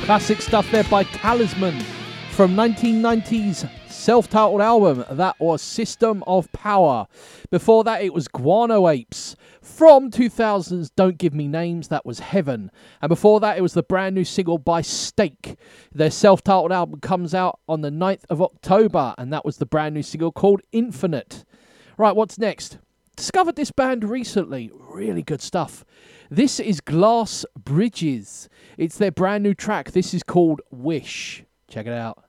Classic stuff there by Talisman from 1990's self-titled album. That was System of Power. Before that, it was Guano Apes. From 2000's Don't Give Me Names, that was Heaven. And before that, it was the brand new single by Stake. Their self-titled album comes out on the 9th of October, and that was the brand new single called Infinite. Right, what's next? Discovered this band recently. Really good stuff. This is Glass Bridges. It's their brand new track. This is called Wish. Check it out.